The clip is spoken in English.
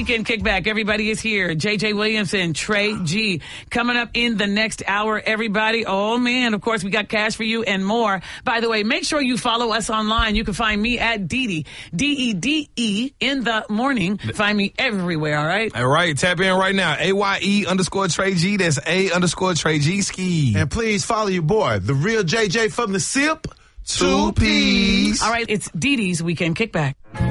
Weekend Kickback. Everybody is here. JJ Williamson, Trey G. Coming up in the next hour, everybody. Oh, man. Of course, we got cash for you and more. By the way, make sure you follow us online. You can find me at Dede, D-E-D-E, in the morning. Find me everywhere, all right? All right. Tap in right now. AYE_Trey G. That's A_Trey G Ski. And please follow your boy, the real JJ from the SIP. 2 P's. All right. It's Dede's Weekend Kickback.